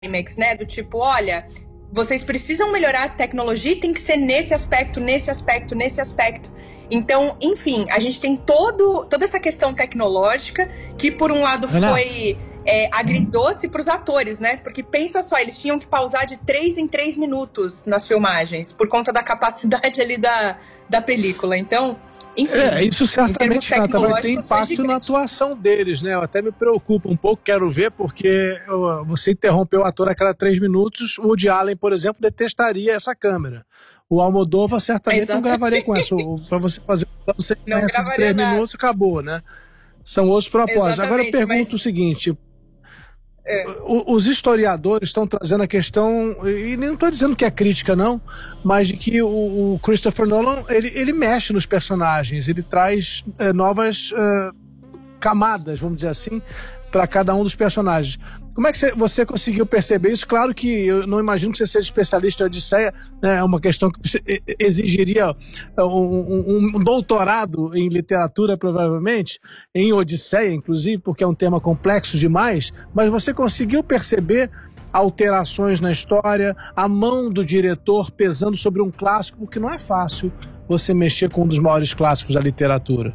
IMAX, né? Do tipo, olha, vocês precisam melhorar a tecnologia e tem que ser nesse aspecto, nesse aspecto, nesse aspecto. Então, enfim, a gente tem toda essa questão tecnológica que, por um lado, foi agridoce para os atores, né? Porque pensa só, eles tinham que pausar de 3 em 3 minutos nas filmagens, por conta da capacidade ali da película. Então, enfim, isso certamente, Renata, vai ter impacto na atuação deles, né? Eu até me preocupo um pouco, quero ver, porque você interrompeu o ator a cada 3 minutos, o Woody Allen, por exemplo, detestaria essa câmera. O Almodóvar certamente não gravaria com essa. Para você fazer uma sequência de 3 minutos, acabou, né? São outros propósitos. Agora eu pergunto o seguinte... Os historiadores estão trazendo a questão, e não estou dizendo que é crítica não, mas de que o Christopher Nolan, ele mexe nos personagens, ele traz novas camadas, vamos dizer assim, para cada um dos personagens. Como é que você conseguiu perceber isso? Claro que eu não imagino que você seja especialista em Odisseia, né? É uma questão que exigiria um doutorado em literatura, provavelmente, em Odisseia, inclusive, porque é um tema complexo demais, mas você conseguiu perceber alterações na história, a mão do diretor pesando sobre um clássico, porque não é fácil você mexer com um dos maiores clássicos da literatura.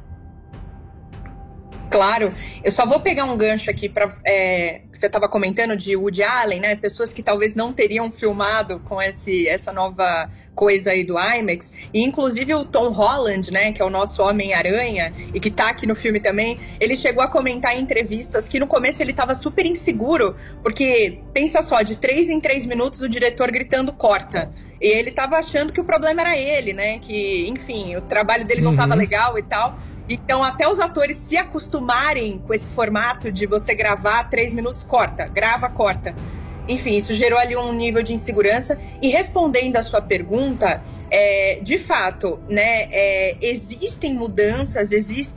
Claro, eu só vou pegar um gancho aqui para você estava comentando de Woody Allen, né? Pessoas que talvez não teriam filmado com essa nova coisa aí do IMAX, e inclusive o Tom Holland, né, que é o nosso Homem-Aranha e que tá aqui no filme também, ele chegou a comentar em entrevistas que no começo ele tava super inseguro, porque pensa só, de 3 em 3 minutos o diretor gritando corta, e ele tava achando que o problema era ele, né, que enfim, o trabalho dele não tava legal e tal. Então até os atores se acostumarem com esse formato de você gravar 3 minutos, corta, grava, corta. Enfim, isso gerou ali um nível de insegurança. E respondendo a sua pergunta, de fato, né, existem mudanças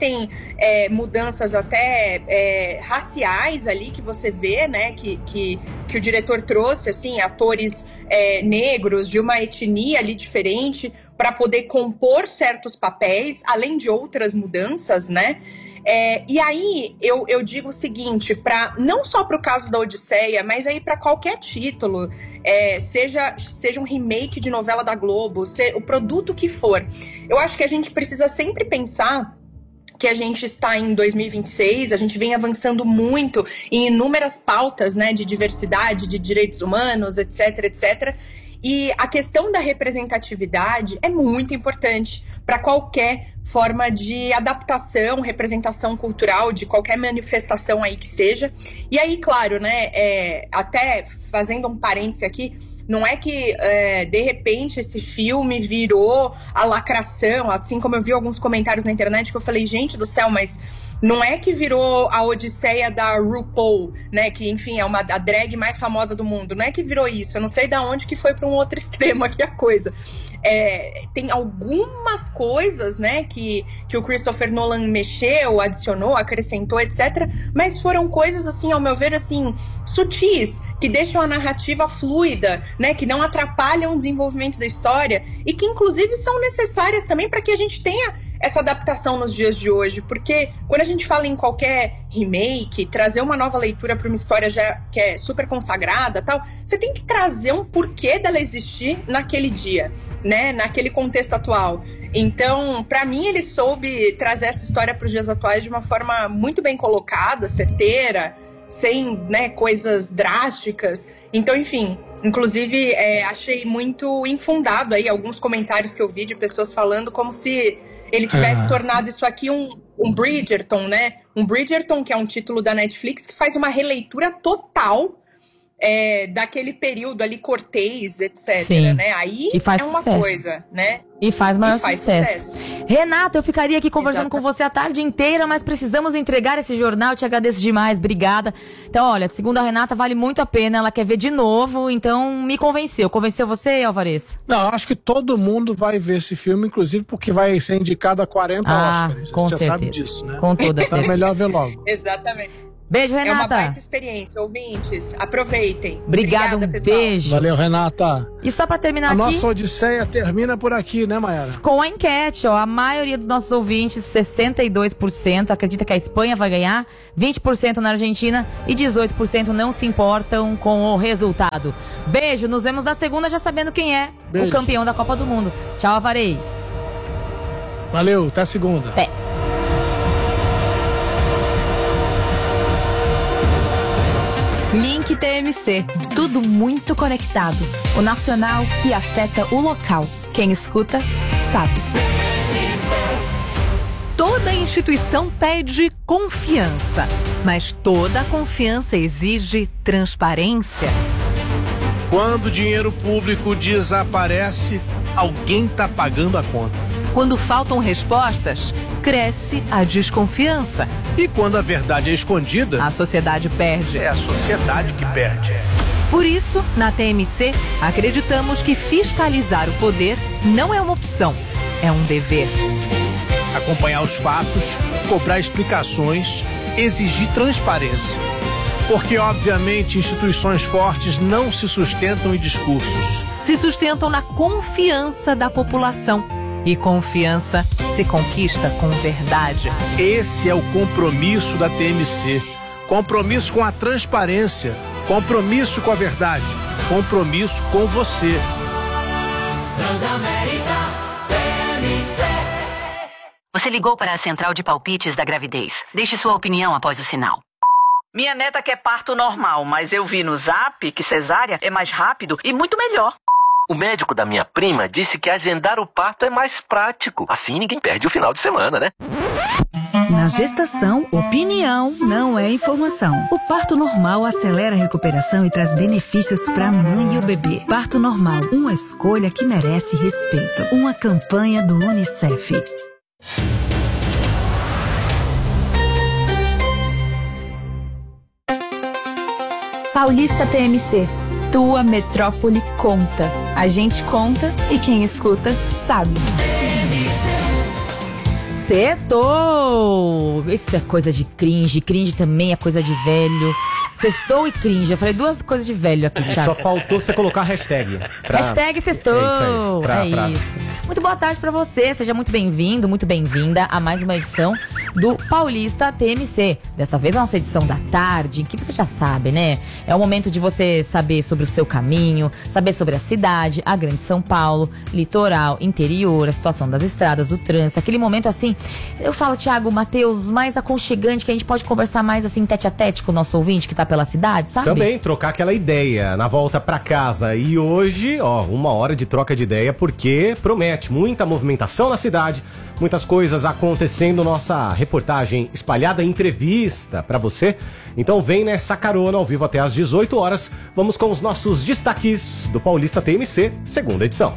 até raciais ali que você vê, né, que o diretor trouxe, assim, atores negros de uma etnia ali diferente para poder compor certos papéis, além de outras mudanças, né? E aí eu digo o seguinte, não só para o caso da Odisseia, mas aí para qualquer título, seja um remake de novela da Globo, o produto que for, eu acho que a gente precisa sempre pensar que a gente está em 2026, a gente vem avançando muito em inúmeras pautas, né, de diversidade, de direitos humanos, etc, etc. E a questão da representatividade é muito importante para qualquer forma de adaptação, representação cultural, de qualquer manifestação aí que seja. E aí, claro, né, até fazendo um parêntese aqui, não é que, de repente, esse filme virou a lacração, assim como eu vi alguns comentários na internet que eu falei, gente do céu, mas não é que virou a Odisseia da RuPaul, né, que, enfim, é a drag mais famosa do mundo. Não é que virou isso, eu não sei de onde que foi para um outro extremo aqui a coisa. Tem algumas coisas, né, que o Christopher Nolan mexeu, adicionou, acrescentou, etc. Mas foram coisas, assim, ao meu ver, assim, sutis, que deixam a narrativa fluida, né, que não atrapalham o desenvolvimento da história e que, inclusive, são necessárias também para que a gente tenha essa adaptação nos dias de hoje, porque quando a gente fala em qualquer remake, trazer uma nova leitura para uma história já que é super consagrada, tal, você tem que trazer um porquê dela existir naquele dia, né, naquele contexto atual. Então, para mim, ele soube trazer essa história para os dias atuais de uma forma muito bem colocada, certeira, sem, né, coisas drásticas. Então, enfim, inclusive, achei muito infundado aí alguns comentários que eu vi de pessoas falando como se ele tivesse tornado isso aqui um Bridgerton, né? Um Bridgerton, que é um título da Netflix, que faz uma releitura total daquele período ali, Cortês, etc. Sim. Né? Aí faz uma sucesso. Coisa, né? E faz maior sucesso. Renata, eu ficaria aqui conversando com você a tarde inteira, mas precisamos entregar esse jornal. Eu te agradeço demais, obrigada. Então, olha, segundo a Renata, vale muito a pena. Ela quer ver de novo, então me convenceu. Convenceu você, Alvarez? Não, acho que todo mundo vai ver esse filme, inclusive porque vai ser indicado a 40 Oscars. Com a gente certeza. já sabe disso, né? Com toda certeza. Então é melhor ver logo. Exatamente. Beijo, Renata. É uma baita experiência, ouvintes. Aproveitem. Obrigada, pessoal. Beijo. Valeu, Renata. E só pra terminar aqui... A nossa odisseia termina por aqui, né, Mayara? Com a enquete, ó. A maioria dos nossos ouvintes, 62%, acredita que a Espanha vai ganhar, 20% na Argentina e 18% não se importam com o resultado. Beijo, nos vemos na segunda já sabendo quem é o campeão da Copa do Mundo. Tchau, Avarez. Valeu, até segunda. Até. Link TMC. Tudo muito conectado. O nacional que afeta o local. Quem escuta, sabe. Toda instituição pede confiança, mas toda confiança exige transparência. Quando o dinheiro público desaparece, alguém está pagando a conta. Quando faltam respostas, cresce a desconfiança. E quando a verdade é escondida, a sociedade perde. É a sociedade que perde. Por isso, na TMC, acreditamos que fiscalizar o poder não é uma opção, é um dever. Acompanhar os fatos, cobrar explicações, exigir transparência. Porque, obviamente, instituições fortes não se sustentam em discursos. Se sustentam na confiança da população. E confiança se conquista com verdade. Esse é o compromisso da TMC. Compromisso com a transparência. Compromisso com a verdade. Compromisso com você. Transamérica TMC. Você ligou para a central de palpites da gravidez. Deixe sua opinião após o sinal. Minha neta quer parto normal, mas eu vi no Zap que cesárea é mais rápido e muito melhor. O médico da minha prima disse que agendar o parto é mais prático. Assim ninguém perde o final de semana, né? Na gestação, opinião não é informação. O parto normal acelera a recuperação e traz benefícios para a mãe e o bebê. Parto normal, uma escolha que merece respeito. Uma campanha do UNICEF. Paulista TMC. Tua metrópole conta. A gente conta e quem escuta sabe. Sextou! Isso é coisa de cringe. Cringe também é coisa de velho. Sextou e cringe. Eu falei duas coisas de velho aqui, Thiago. Só faltou você colocar a hashtag. Hashtag sextou. É isso. Muito boa tarde pra você. Seja muito bem-vindo, muito bem-vinda a mais uma edição do Paulista TMC. Desta vez a nossa edição da tarde, que você já sabe, né? É o momento de você saber sobre o seu caminho, saber sobre a cidade, a grande São Paulo, litoral, interior, a situação das estradas, do trânsito. Aquele momento assim, eu falo, Thiago, Matheus, mais aconchegante, que a gente pode conversar mais assim, tete a tete com o nosso ouvinte que tá pela cidade, sabe? Também trocar aquela ideia na volta pra casa. E hoje, ó, 1 hora de troca de ideia, porque promete muita movimentação na cidade, muitas coisas acontecendo. Nossa reportagem espalhada, entrevista pra você. Então vem nessa carona ao vivo até às 18 horas. Vamos com os nossos destaques do Paulista TMC, segunda edição.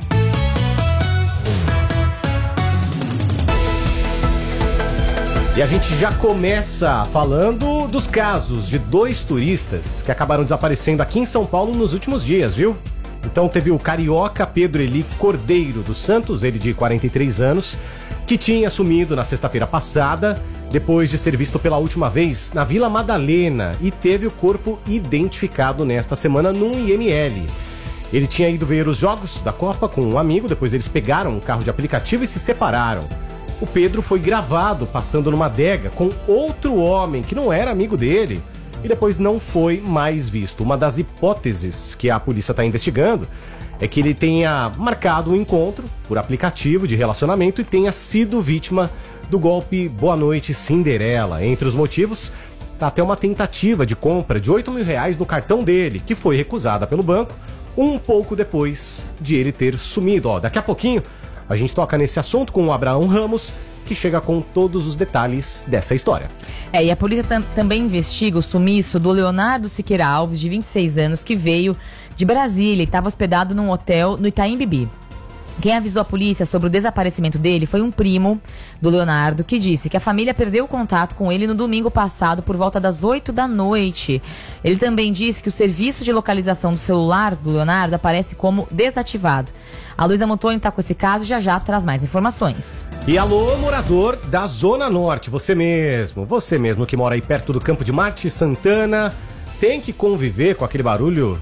E a gente já começa falando dos casos de 2 turistas que acabaram desaparecendo aqui em São Paulo nos últimos dias, viu? Então teve o carioca Pedro Eli Cordeiro dos Santos, ele de 43 anos, que tinha sumido na sexta-feira passada, depois de ser visto pela última vez na Vila Madalena, e teve o corpo identificado nesta semana num IML. Ele tinha ido ver os jogos da Copa com um amigo, depois eles pegaram um carro de aplicativo e se separaram. O Pedro foi gravado passando numa adega com outro homem que não era amigo dele e depois não foi mais visto. Uma das hipóteses que a polícia está investigando é que ele tenha marcado um encontro por aplicativo de relacionamento e tenha sido vítima do golpe Boa Noite Cinderela. Entre os motivos, tá até uma tentativa de compra de R$8 mil no cartão dele, que foi recusada pelo banco um pouco depois de ele ter sumido. Ó, daqui a pouquinho a gente toca nesse assunto com o Abraão Ramos, que chega com todos os detalhes dessa história. E a polícia também investiga o sumiço do Leonardo Siqueira Alves, de 26 anos, que veio de Brasília e estava hospedado num hotel no Itaim Bibi. Quem avisou a polícia sobre o desaparecimento dele foi um primo do Leonardo, que disse que a família perdeu o contato com ele no domingo passado por volta das 8 da noite. Ele também disse que o serviço de localização do celular do Leonardo aparece como desativado. A Luísa Montoni está com esse caso e já traz mais informações. E alô, morador da Zona Norte, você mesmo que mora aí perto do Campo de Marte, Santana, tem que conviver com aquele barulho...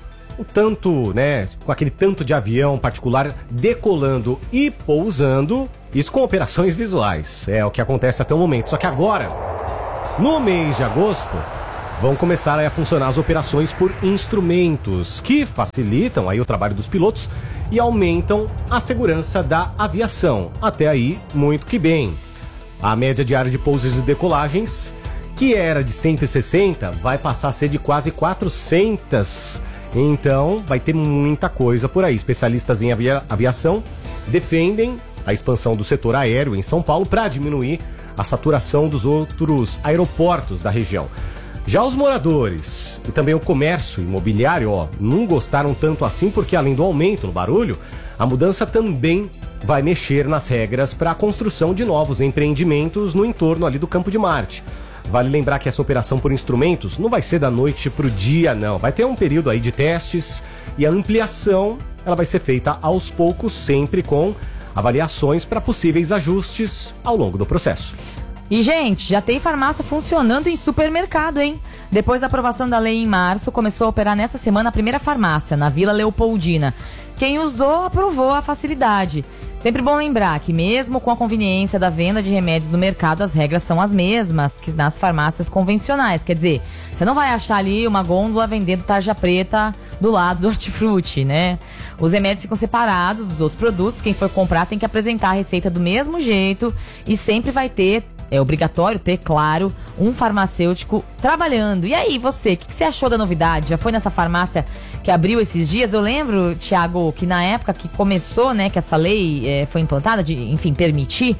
com aquele tanto de avião particular decolando e pousando, isso com operações visuais. É o que acontece até o momento. Só que agora, no mês de agosto, vão começar a funcionar as operações por instrumentos, que facilitam aí o trabalho dos pilotos e aumentam a segurança da aviação. Até aí, muito que bem. A média diária de pousos e decolagens, que era de 160, vai passar a ser de quase 400. Então, vai ter muita coisa por aí. Especialistas em aviação defendem a expansão do setor aéreo em São Paulo para diminuir a saturação dos outros aeroportos da região. Já os moradores e também o comércio imobiliário, não gostaram tanto assim, porque além do aumento no barulho, a mudança também vai mexer nas regras para a construção de novos empreendimentos no entorno ali do Campo de Marte. Vale lembrar que essa operação por instrumentos não vai ser da noite para o dia, não. Vai ter um período aí de testes e a ampliação ela vai ser feita aos poucos, sempre com avaliações para possíveis ajustes ao longo do processo. E, gente, já tem farmácia funcionando em supermercado, hein? Depois da aprovação da lei em março, começou a operar nessa semana a primeira farmácia, na Vila Leopoldina. Quem usou, aprovou a facilidade. Sempre bom lembrar que mesmo com a conveniência da venda de remédios no mercado, as regras são as mesmas que nas farmácias convencionais. Quer dizer, você não vai achar ali uma gôndola vendendo tarja preta do lado do hortifruti, né? Os remédios ficam separados dos outros produtos. Quem for comprar tem que apresentar a receita do mesmo jeito e sempre vai ter... É obrigatório ter, claro, um farmacêutico trabalhando. E aí, você, o que você achou da novidade? Já foi nessa farmácia que abriu esses dias? Eu lembro, Thiago, que na época que começou, né, que essa lei foi implantada, de, enfim, permitir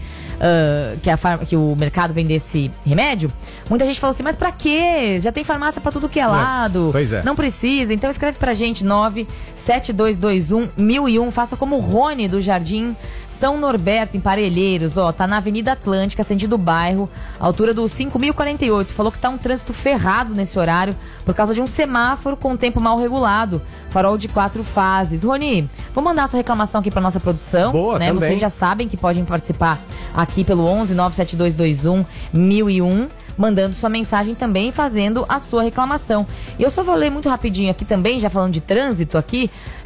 que o mercado vendesse remédio, muita gente falou assim, mas pra quê? Já tem farmácia pra tudo que é lado. Pois é. Não precisa. Então escreve pra gente, 97221-1001. Faça como o Rony do Jardim São Norberto, em Parelheiros, tá na Avenida Atlântica, sentido bairro, altura do 5.048. Falou que tá um trânsito ferrado nesse horário por causa de um semáforo com tempo mal regulado, farol de 4 fases. Rony, vou mandar a sua reclamação aqui pra nossa produção. Boa, né? Também. Vocês já sabem que podem participar aqui pelo 11-97221-1001, mandando sua mensagem também, fazendo a sua reclamação. E eu só vou ler muito rapidinho aqui também, já falando de trânsito aqui,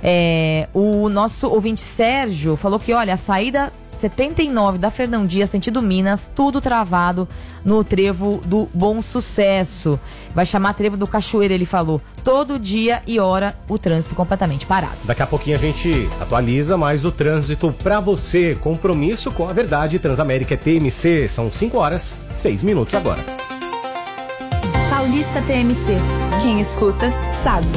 o nosso ouvinte Sérgio falou que, olha, a saída 79 da Fernão Dias, sentido Minas, tudo travado no trevo do Bom Sucesso. Vai chamar trevo do Cachoeiro, ele falou. Todo dia e hora o trânsito completamente parado. Daqui a pouquinho a gente atualiza mais o trânsito pra você. Compromisso com a verdade. Transamérica TMC. São 5h06 agora. Paulista TMC. Quem escuta, sabe.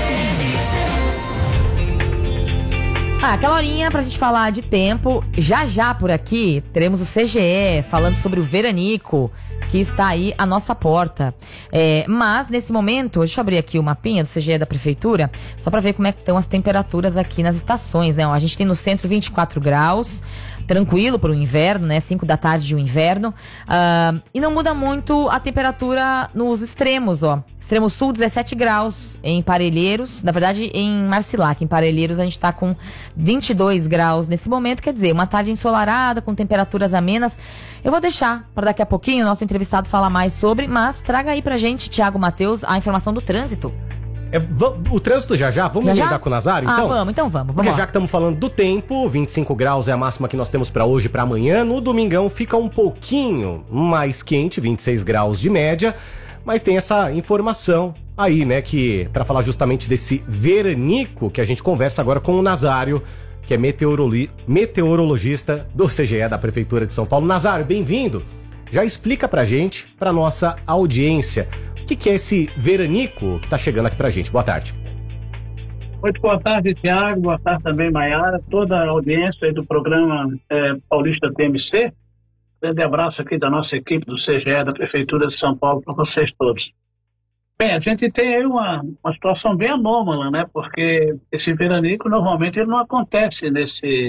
Aquela horinha pra gente falar de tempo. Já por aqui teremos o CGE falando sobre o veranico que está aí à nossa porta. Mas nesse momento, deixa eu abrir aqui o mapinha do CGE da Prefeitura, só pra ver como é que estão as temperaturas aqui nas estações, né? A gente tem no centro 24 graus, tranquilo para o inverno, né? 5 da tarde de um inverno. E não muda muito a temperatura nos extremos, Extremo sul, 17 graus em Parelheiros, na verdade em Marcilac, em Parelheiros a gente tá com 22 graus nesse momento, quer dizer, uma tarde ensolarada, com temperaturas amenas. Eu vou deixar para daqui a pouquinho o nosso entrevistado falar mais sobre, mas traga aí pra gente, Thiago Matheus, a informação do trânsito. O trânsito já? Vamos emendar com o Nazário, então? Vamos. Porque já que estamos falando do tempo, 25 graus é a máxima que nós temos para hoje e para amanhã. No domingão fica um pouquinho mais quente, 26 graus de média. Mas tem essa informação aí, né, que para falar justamente desse veranico que a gente conversa agora com o Nazário, que é meteorologista do CGE da Prefeitura de São Paulo. Nazário, bem-vindo. Já explica pra gente, pra nossa audiência, o que é esse veranico que tá chegando aqui pra gente. Boa tarde. Muito boa tarde, Thiago. Boa tarde também, Maiara. Toda a audiência aí do programa Paulista TMC. Grande abraço aqui da nossa equipe do CGE da Prefeitura de São Paulo para vocês todos. Bem, a gente tem aí uma situação bem anômala, né? Porque esse veranico normalmente ele não acontece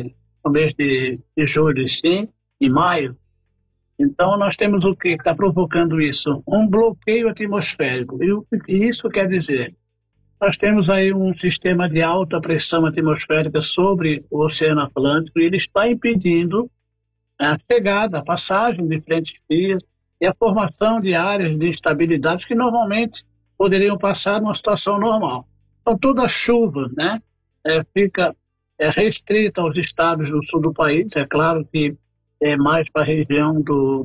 no mês de julho, sim, e maio. Então, nós temos o que está provocando isso? Um bloqueio atmosférico. E o que isso quer dizer? Nós temos aí um sistema de alta pressão atmosférica sobre o Oceano Atlântico e ele está impedindo a chegada, a passagem de frentes frias e a formação de áreas de instabilidade que normalmente poderiam passar numa situação normal. Então, toda a chuva, né, fica restrita aos estados do sul do país. É claro que é mais para a região dos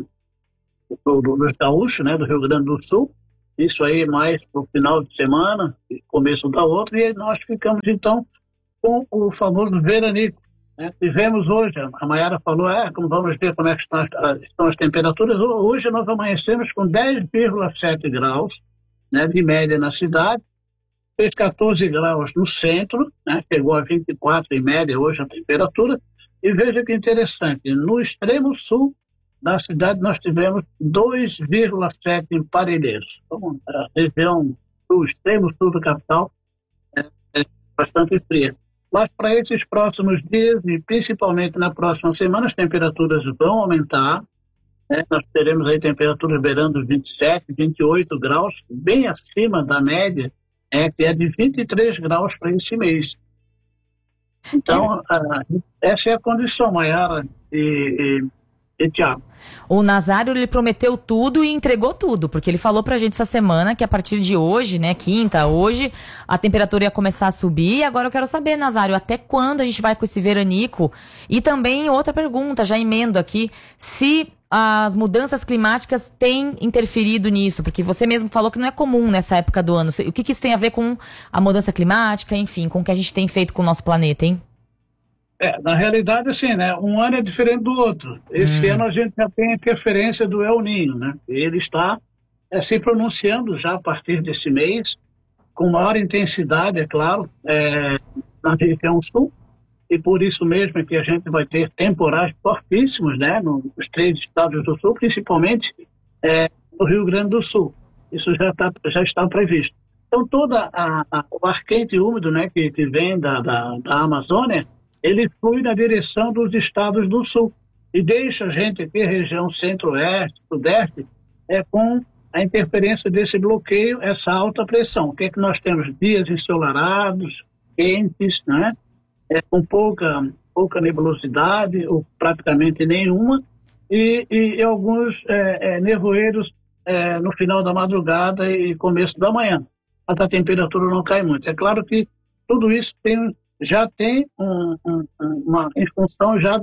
gaúchos, né, do Rio Grande do Sul. Isso aí mais para o final de semana, começo da outra, e nós ficamos, então, com o famoso veranico. Tivemos hoje, a Maiara falou, como vamos ver como é que estão as temperaturas. Hoje nós amanhecemos com 10,7 graus, né, de média na cidade, fez 14 graus no centro, né, chegou a 24 em média hoje a temperatura, e veja que interessante, no extremo sul da cidade nós tivemos 2,7 em Parelheiros. Então, a região do extremo sul da capital é bastante fria. Mas para esses próximos dias, e principalmente na próxima semana, as temperaturas vão aumentar. Né? Nós teremos aí temperaturas beirando 27, 28 graus, bem acima da média, que é de 23 graus para esse mês. Então, essa é a condição, Maiara e Tiago. O Nazário, ele prometeu tudo e entregou tudo, porque ele falou pra gente essa semana que a partir de hoje, né, quinta, hoje, a temperatura ia começar a subir. E agora eu quero saber, Nazário, até quando a gente vai com esse veranico? E também outra pergunta, já emendo aqui, se as mudanças climáticas têm interferido nisso, porque você mesmo falou que não é comum nessa época do ano. O que isso tem a ver com a mudança climática, enfim, com o que a gente tem feito com o nosso planeta, hein? Na realidade, assim, né? Um ano é diferente do outro. Esse ano a gente já tem a interferência do El Niño, né? Ele está se pronunciando já a partir desse mês, com maior intensidade, é claro, na região sul, e por isso mesmo é que a gente vai ter temporais fortíssimos, né? Nos 3 estados do sul, principalmente no Rio Grande do Sul. Isso já está previsto. Então, todo o ar quente e úmido, né, que vem da Amazônia, ele flui na direção dos estados do sul e deixa a gente aqui, região centro-oeste, sudeste, com a interferência desse bloqueio, essa alta pressão. O que é que nós temos? Dias ensolarados, quentes, né? Com pouca nebulosidade, ou praticamente nenhuma, e alguns nevoeiros no final da madrugada e começo da manhã. Mas a temperatura não cai muito. É claro que tudo isso já tem uma em função já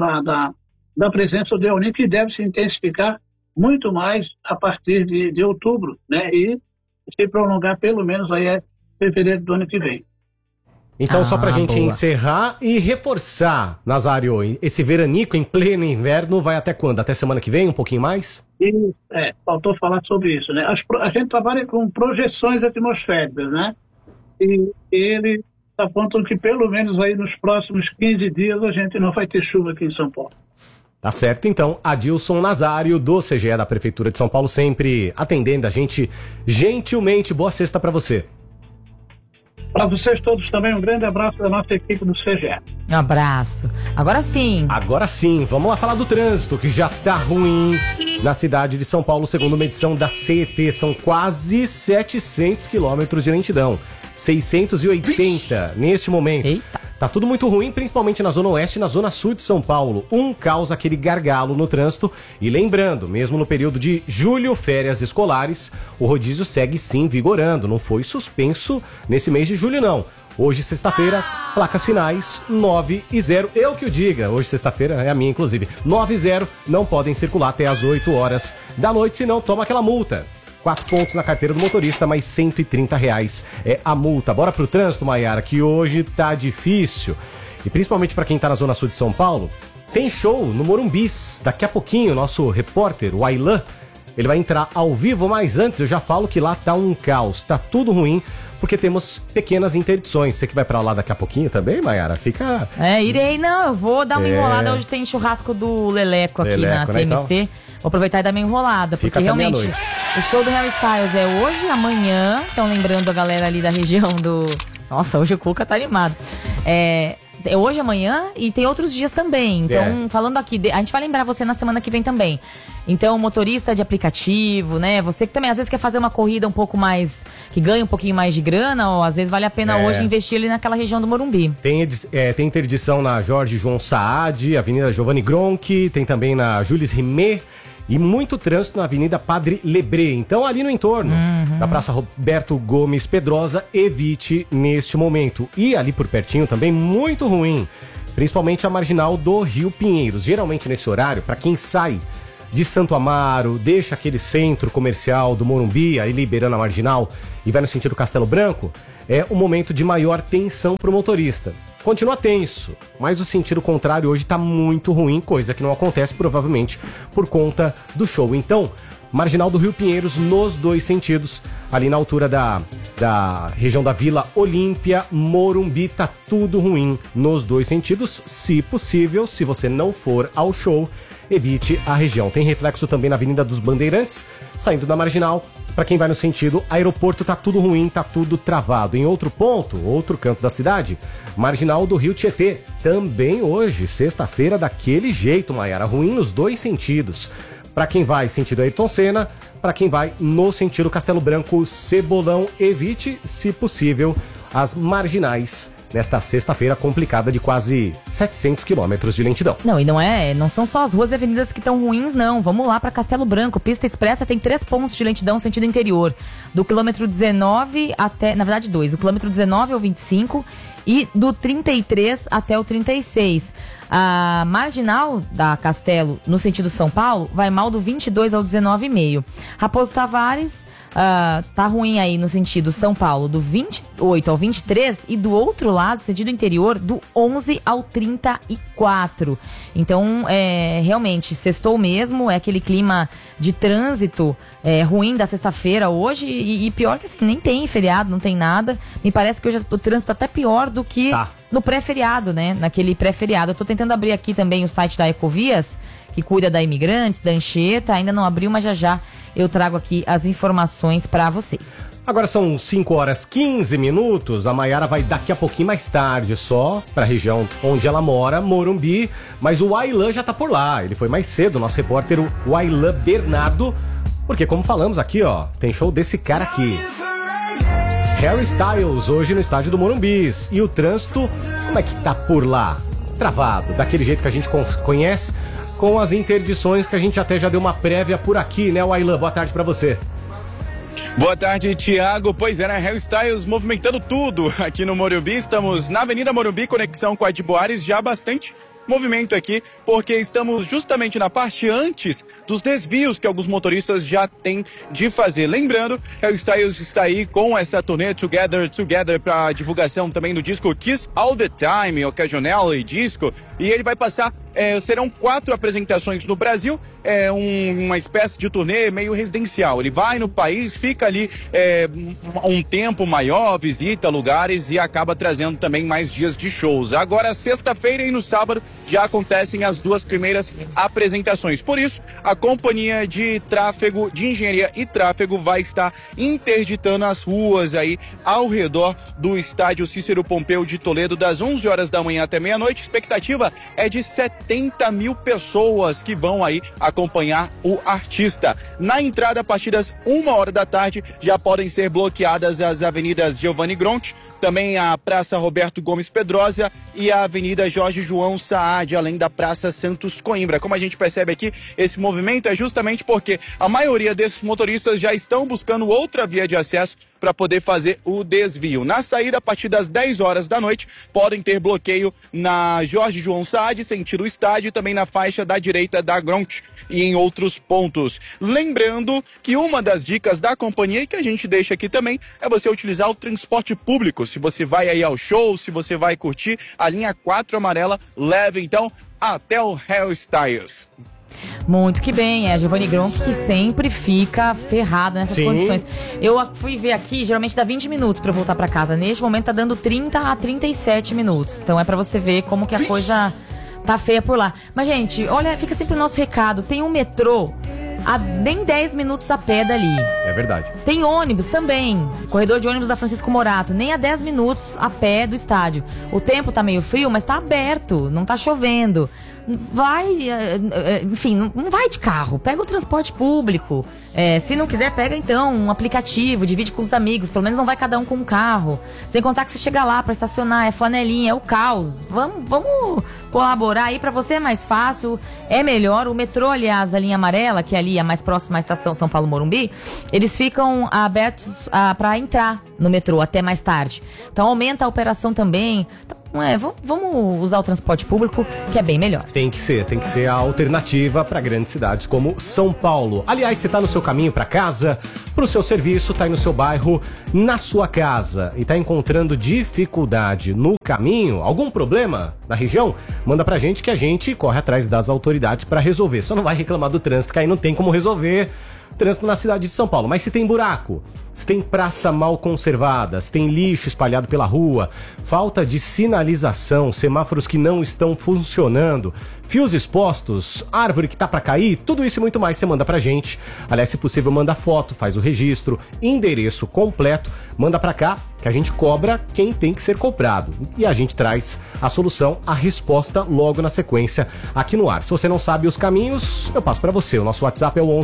da presença do El Niño, que deve se intensificar muito mais a partir de outubro, né? E se prolongar pelo menos aí fevereiro do ano que vem. Então, só pra gente encerrar e reforçar, Nazário, esse veranico em pleno inverno vai até quando? Até semana que vem, um pouquinho mais? Faltou falar sobre isso, né? A gente trabalha com projeções atmosféricas, né? E ele apontam que pelo menos aí nos próximos 15 dias a gente não vai ter chuva aqui em São Paulo. Tá certo, então, Adilson Nazário, do CGE da Prefeitura de São Paulo, sempre atendendo a gente gentilmente. Boa sexta pra você. Para vocês todos também, um grande abraço da nossa equipe do CGE. Um abraço. Agora sim, vamos lá falar do trânsito, que já tá ruim na cidade de São Paulo, segundo uma medição da CET. São quase 700 quilômetros de lentidão. 680 neste momento. Eita. Tá tudo muito ruim, principalmente na zona oeste e na zona sul de São Paulo. Causa aquele gargalo no trânsito. E lembrando, mesmo no período de julho, férias escolares, o rodízio segue sim vigorando. Não foi suspenso nesse mês de julho, não. Hoje, sexta-feira, placas finais 9 e 0. Eu que o diga, hoje sexta-feira é a minha, inclusive. 9 e 0 não podem circular até as 8 horas da noite, senão toma aquela multa. 4 pontos na carteira do motorista, mais R$130 é a multa. Bora pro trânsito, Maiara, que hoje tá difícil. E principalmente para quem tá na zona sul de São Paulo, tem show no Morumbis. Daqui a pouquinho, o nosso repórter, o Ailan, ele vai entrar ao vivo, mas antes eu já falo que lá tá um caos. Tá tudo ruim, porque temos pequenas interdições. Você que vai pra lá daqui a pouquinho também, Maiara? Fica... irei, não, eu vou dar uma enrolada. Hoje tem churrasco do Leleco aqui na TMC. Então... Vou aproveitar e dar minha enrolada, porque realmente o show do Harry Styles é hoje, amanhã. Então lembrando a galera ali da região Nossa, hoje o Cuca tá animado. Hoje, amanhã e tem outros dias também. Então, falando aqui, a gente vai lembrar você na semana que vem também. Então, motorista de aplicativo, né? Você que também às vezes quer fazer uma corrida um pouco mais, que ganha um pouquinho mais de grana, ou às vezes vale a pena hoje investir ali naquela região do Morumbi. Tem interdição na Jorge João Saad, Avenida Giovanni Gronchi, tem também na Jules Rimet. E muito trânsito na Avenida Padre Lebré. Então, ali no entorno da Praça Roberto Gomes Pedrosa, evite neste momento. E ali por pertinho também, muito ruim. Principalmente a marginal do Rio Pinheiros. Geralmente nesse horário, para quem sai de Santo Amaro, deixa aquele centro comercial do Morumbi, aí liberando a marginal e vai no sentido Castelo Branco, é o momento de maior tensão para o motorista. Continua tenso, mas o sentido contrário hoje está muito ruim, coisa que não acontece provavelmente por conta do show. Então, marginal do Rio Pinheiros nos dois sentidos, ali na altura da região da Vila Olímpia, Morumbi, tá tudo ruim nos dois sentidos. Se possível, se você não for ao show, evite a região. Tem reflexo também na Avenida dos Bandeirantes, saindo da marginal. Para quem vai no sentido aeroporto, tá tudo ruim, tá tudo travado. Em outro ponto, outro canto da cidade, marginal do Rio Tietê, também hoje, sexta-feira, daquele jeito, Maiara, ruim nos dois sentidos. Para quem vai sentido Ayrton Senna, para quem vai no sentido Castelo Branco, Cebolão, evite, se possível, as marginais nesta sexta-feira complicada de quase 700 quilômetros de lentidão. Não são só as ruas e avenidas que estão ruins, não. Vamos lá para Castelo Branco. Pista expressa tem 3 pontos de lentidão sentido interior. Do quilômetro 19 até, na verdade 2, do quilômetro 19 ao 25 e do 33 até o 36. A marginal da Castelo, no sentido São Paulo, vai mal do 22 ao 19,5. Raposo Tavares tá ruim aí no sentido São Paulo, do 28 ao 23, e do outro lado, sentido interior, do 11 ao 34. Então, realmente, sextou mesmo, é aquele clima de trânsito ruim da sexta-feira hoje, e pior que assim, nem tem feriado, não tem nada. Me parece que hoje o trânsito até pior do que no pré-feriado, né? Naquele pré-feriado. Eu tô tentando abrir aqui também o site da Ecovias, que cuida da Imigrantes, da Anchieta, ainda não abriu, mas já eu trago aqui as informações para vocês. Agora são 5h15, a Maiara vai daqui a pouquinho mais tarde só para a região onde ela mora, Morumbi, mas o Ailan já tá por lá, ele foi mais cedo, nosso repórter, o Ailan Bernardo, porque como falamos aqui, ó, tem show desse cara aqui. Harry Styles, hoje no estádio do Morumbi, e o trânsito, como é que tá por lá? Travado, daquele jeito que a gente conhece, com as interdições que a gente até já deu uma prévia por aqui, né, Ailan? Boa tarde pra você. Boa tarde, Thiago. Pois é, né? Harry Styles movimentando tudo aqui no Morumbi. Estamos na Avenida Morumbi, conexão com a de Boares, já bastante movimento aqui, porque estamos justamente na parte antes dos desvios que alguns motoristas já têm de fazer. Lembrando, Harry Styles está aí com essa turnê Together para divulgação também do disco Kiss All The Time, Occasionally Disco, e ele vai passar, serão 4 apresentações no Brasil, uma espécie de turnê meio residencial. Ele vai no país, fica ali um tempo maior, visita lugares e acaba trazendo também mais dias de shows. Agora, sexta-feira e no sábado, já acontecem as 2 primeiras apresentações. Por isso, a Companhia de Tráfego, de Engenharia e Tráfego vai estar interditando as ruas aí ao redor do estádio Cícero Pompeu de Toledo das 11 horas da manhã até meia-noite. Expectativa é de 70 mil pessoas que vão aí acompanhar o artista. Na entrada, a partir das 1 hora da tarde, já podem ser bloqueadas as avenidas Giovanni Gronchi, também a Praça Roberto Gomes Pedrosa e a Avenida Jorge João Saad, além da Praça Santos Coimbra. Como a gente percebe aqui, esse movimento é justamente porque a maioria desses motoristas já estão buscando outra via de acesso para poder fazer o desvio. Na saída, a partir das 10 horas da noite, podem ter bloqueio na Jorge João Saad, sentido estádio, e também na faixa da direita da Gronchi e em outros pontos. Lembrando que uma das dicas da companhia, e que a gente deixa aqui também, é você utilizar o transporte público. Se você vai aí ao show, se você vai curtir, a linha 4 amarela leva então até o Harry Styles. Muito que bem, a Giovanni Gronchi que sempre fica ferrada nessas condições. Eu fui ver aqui, geralmente dá 20 minutos pra eu voltar pra casa. Neste momento tá dando 30 a 37 minutos. Então é pra você ver como que a coisa tá feia por lá. Mas, gente, olha, fica sempre o nosso recado. Tem um metrô nem 10 minutos a pé dali. É verdade. Tem ônibus também, corredor de ônibus da Francisco Morato, nem a 10 minutos a pé do estádio. O tempo tá meio frio, mas tá aberto, não tá chovendo. Enfim, não vai de carro, pega o transporte público. Se não quiser, pega então um aplicativo, divide com os amigos, pelo menos não vai cada um com um carro. Sem contar que você chega lá pra estacionar, é flanelinha, é o caos. Vamos colaborar aí, pra você é mais fácil, é melhor. O metrô, aliás, a linha amarela, que é ali a mais próxima à estação São Paulo Morumbi, eles ficam abertos pra entrar no metrô até mais tarde. Então aumenta a operação também. Vamos usar o transporte público, que é bem melhor. Tem que ser a alternativa para grandes cidades como São Paulo. Aliás, você tá no seu caminho para casa, pro seu serviço, tá aí no seu bairro, na sua casa e tá encontrando dificuldade no caminho, algum problema na região? Manda pra gente que a gente corre atrás das autoridades para resolver. Só não vai reclamar do trânsito, que aí não tem como resolver trânsito na cidade de São Paulo. Mas se tem buraco, se tem praça mal conservada, se tem lixo espalhado pela rua, falta de sinalização, semáforos que não estão funcionando, fios expostos, árvore que tá pra cair, tudo isso e muito mais você manda pra gente. Aliás, se possível, manda foto, faz o registro, endereço completo, manda pra cá que a gente cobra quem tem que ser cobrado. E a gente traz a solução, a resposta logo na sequência aqui no ar. Se você não sabe os caminhos, eu passo pra você. O nosso WhatsApp é o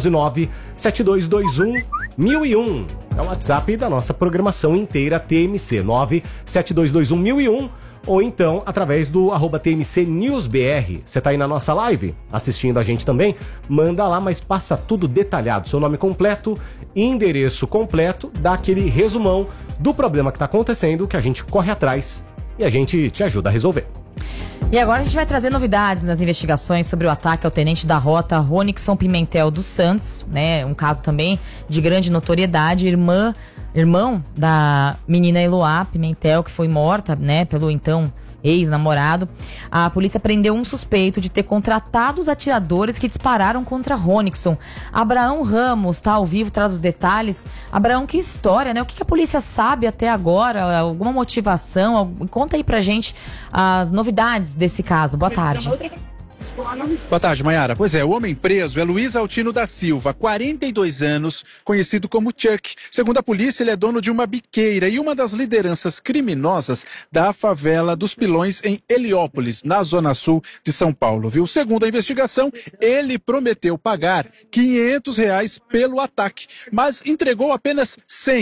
119-7221-1001. É o WhatsApp da nossa programação inteira TMC, 97221-1001. Ou então, através do @TMCNewsBR. Você tá aí na nossa live, assistindo a gente também? Manda lá, mas passa tudo detalhado. Seu nome completo, endereço completo, dá aquele resumão do problema que tá acontecendo, que a gente corre atrás e a gente te ajuda a resolver. E agora a gente vai trazer novidades nas investigações sobre o ataque ao tenente da rota Ronixon Pimentel dos Santos, né? Um caso também de grande notoriedade, irmão da menina Eloá Pimentel, que foi morta, né, pelo então ex-namorado. A polícia prendeu um suspeito de ter contratado os atiradores que dispararam contra Ronixon. Abraão Ramos tá ao vivo, traz os detalhes. Abraão, que história, né? O que a polícia sabe até agora? Alguma motivação? Conta aí pra gente as novidades desse caso. Boa tarde. Boa tarde, Maiara. Pois é, o homem preso é Luiz Altino da Silva, 42 anos, conhecido como Chuck. Segundo a polícia, ele é dono de uma biqueira e uma das lideranças criminosas da favela dos Pilões em Heliópolis, na zona sul de São Paulo, viu? Segundo a investigação, ele prometeu pagar R$500 pelo ataque, mas entregou apenas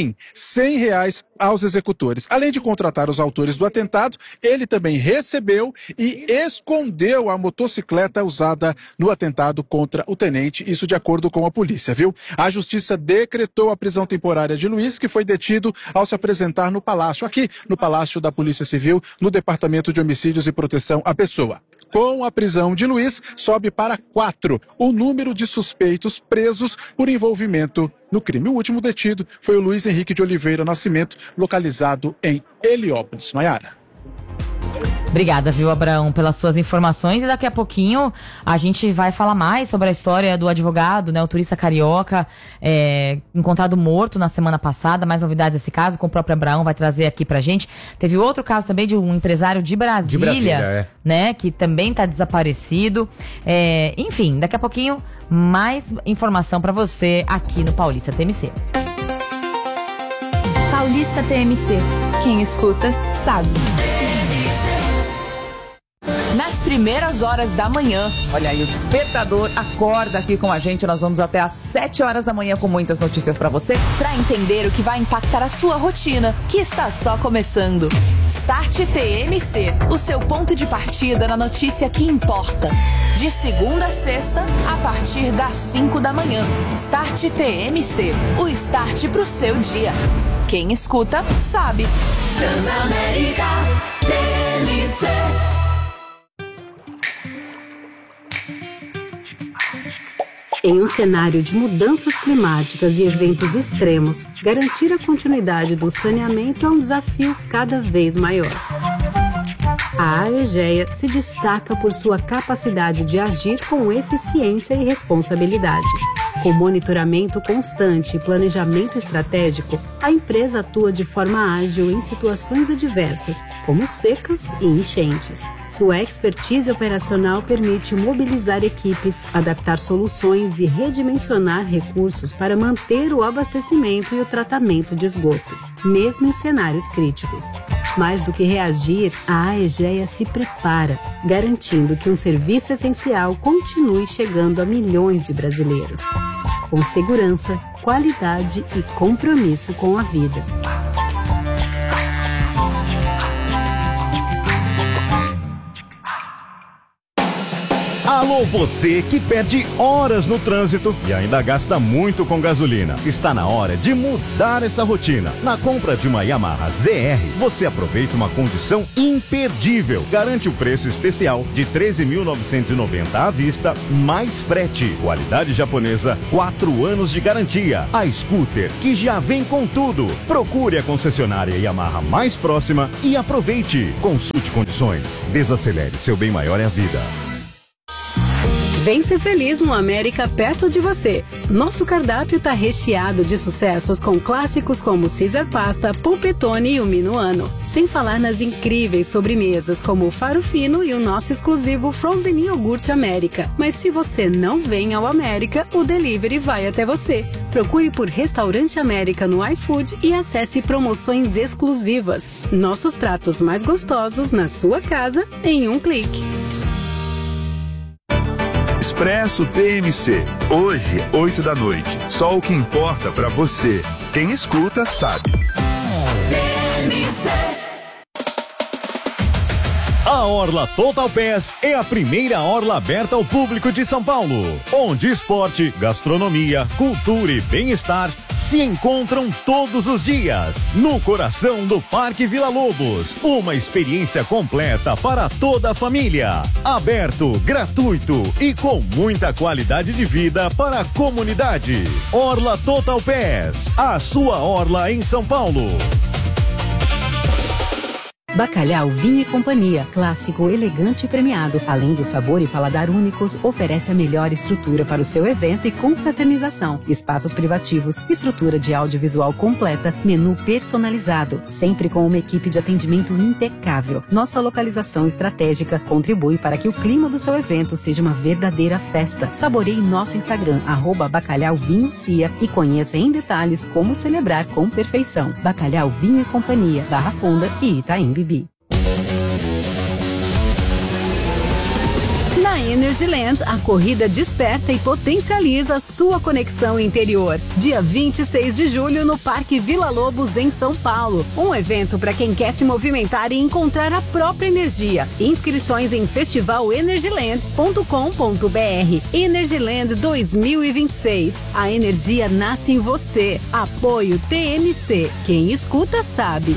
R$100 aos executores. Além de contratar os autores do atentado, ele também recebeu e escondeu a motocicleta usada no atentado contra o tenente, isso de acordo com a polícia, viu? A justiça decretou a prisão temporária de Luiz, que foi detido ao se apresentar no Palácio, aqui no Palácio da Polícia Civil, no Departamento de Homicídios e Proteção à Pessoa. Com a prisão de Luiz, sobe para 4 o número de suspeitos presos por envolvimento no crime. O último detido foi o Luiz Henrique de Oliveira Nascimento, localizado em Heliópolis. Maiara. Obrigada, viu, Abraão, pelas suas informações. E daqui a pouquinho a gente vai falar mais sobre a história do advogado, né, o turista carioca, encontrado morto na semana passada. Mais novidades desse caso, com o próprio Abraão vai trazer aqui pra gente. Teve outro caso também de um empresário de Brasília, né, que também tá desaparecido. Enfim, daqui a pouquinho mais informação pra você aqui no Paulista TMC. Paulista TMC. Quem escuta, sabe. Nas primeiras horas da manhã, olha aí, o despertador acorda aqui com a gente. Nós vamos até às 7 horas da manhã com muitas notícias pra você, pra entender o que vai impactar a sua rotina, que está só começando. Start TMC, o seu ponto de partida na notícia que importa. De segunda a sexta, a partir das 5 da manhã. Start TMC, o start pro seu dia. Quem escuta, sabe. Transamérica TMC. Em um cenário de mudanças climáticas e eventos extremos, garantir a continuidade do saneamento é um desafio cada vez maior. A Aegea se destaca por sua capacidade de agir com eficiência e responsabilidade. Com monitoramento constante e planejamento estratégico, A empresa atua de forma ágil em situações adversas, como secas e enchentes. Sua expertise operacional permite mobilizar equipes, adaptar soluções e redimensionar recursos para manter o abastecimento e o tratamento de esgoto, mesmo em cenários críticos. Mais do que reagir, a Aegea se prepara, garantindo que um serviço essencial continue chegando a milhões de brasileiros, com segurança, qualidade e compromisso com a vida. Alô, você que perde horas no trânsito e ainda gasta muito com gasolina. Está na hora de mudar essa rotina. Na compra de uma Yamaha ZR, você aproveita uma condição imperdível. Garante o preço especial de R$ 13.990 à vista, mais frete. Qualidade japonesa, 4 anos de garantia. A scooter que já vem com tudo. Procure a concessionária Yamaha mais próxima e aproveite. Consulte condições. Desacelere, seu bem maior é a vida. Vem ser feliz no América perto de você. Nosso cardápio está recheado de sucessos com clássicos como Caesar Pasta, Polpettone e o Minuano. Sem falar nas incríveis sobremesas como o Faro Fino e o nosso exclusivo Frozen Iogurte América. Mas se você não vem ao América, o delivery vai até você. Procure por Restaurante América no iFood e acesse promoções exclusivas. Nossos pratos mais gostosos na sua casa em um clique. Expresso TMC. Hoje, 8 da noite. Só o que importa pra você. Quem escuta, sabe. A Orla Total Pass é a primeira orla aberta ao público de São Paulo, onde esporte, gastronomia, cultura e bem-estar se encontram todos os dias, no coração do Parque Vila Lobos. Uma experiência completa para toda a família. Aberto, gratuito e com muita qualidade de vida para a comunidade. Orla Total Pass, a sua orla em São Paulo. Bacalhau Vinho e Companhia, clássico, elegante e premiado. Além do sabor e paladar únicos, oferece a melhor estrutura para o seu evento e confraternização. Espaços privativos, estrutura de audiovisual completa, menu personalizado, sempre com uma equipe de atendimento impecável. Nossa localização estratégica contribui para que o clima do seu evento seja uma verdadeira festa. Saboreie nosso Instagram, @bacalhauvinhocia, e conheça em detalhes como celebrar com perfeição. Bacalhau Vinho e Companhia, Barra Funda e Itaim Bibi. Na Energyland, a corrida desperta e potencializa sua conexão interior. Dia 26 de julho no Parque Vila Lobos, em São Paulo. Um evento para quem quer se movimentar e encontrar a própria energia. Inscrições em festivalenergyland.com.br. Energyland 2026. A energia nasce em você. Apoio TMC. Quem escuta sabe.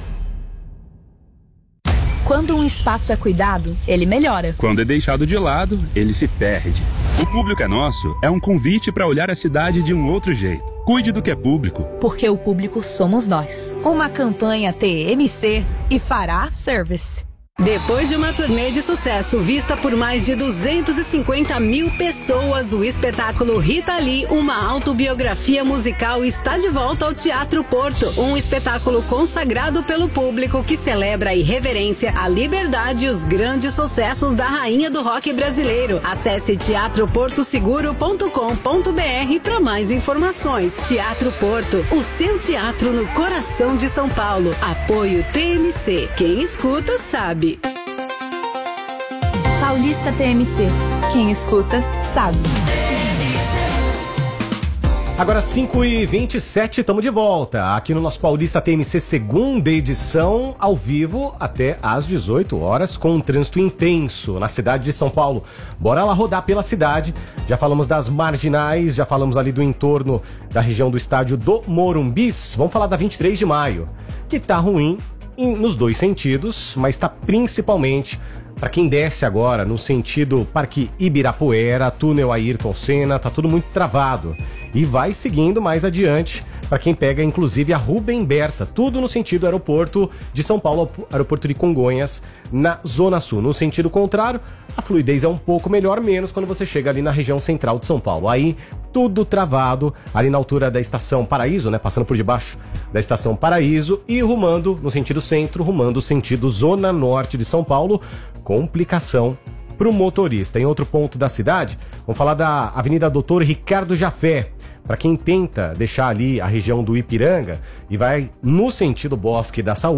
Quando um espaço é cuidado, ele melhora. Quando é deixado de lado, ele se perde. O Público é Nosso é um convite para olhar a cidade de um outro jeito. Cuide do que é público. Porque o público somos nós. Uma campanha TMC e Fará Service. Depois de uma turnê de sucesso vista por mais de 250 mil pessoas, o espetáculo Rita Lee, uma autobiografia musical, está de volta ao Teatro Porto. Um espetáculo consagrado pelo público que celebra a irreverência, a liberdade e os grandes sucessos da rainha do rock brasileiro. Acesse teatroportoseguro.com.br para mais informações. Teatro Porto, o seu teatro no coração de São Paulo. Apoio TMC. Quem escuta sabe. Paulista TMC. Quem escuta, sabe. Agora 5h27, estamos de volta aqui no nosso Paulista TMC, segunda edição, ao vivo até às 18 horas, com um trânsito intenso na cidade de São Paulo. Bora lá rodar pela cidade. Já falamos das marginais, já falamos ali do entorno da região do estádio do Morumbis. Vamos falar da 23 de maio, que tá ruim nos dois sentidos, mas está principalmente para quem desce agora no sentido Parque Ibirapuera, túnel Ayrton Senna, tá tudo muito travado. e vai seguindo mais adiante para quem pega inclusive a Rubem Berta, tudo no sentido aeroporto de São Paulo, aeroporto de Congonhas, na Zona Sul. No sentido contrário, a fluidez é um pouco melhor, menos quando você chega ali na região central de São Paulo. Aí, tudo travado ali na altura da Estação Paraíso, né? Passando por debaixo da Estação Paraíso e rumando no sentido centro, rumando sentido Zona Norte de São Paulo. Complicação para o motorista. Em outro ponto da cidade, vamos falar da Avenida Doutor Ricardo Jafé. Para quem tenta deixar ali a região do Ipiranga e vai no sentido Bosque da Saúde,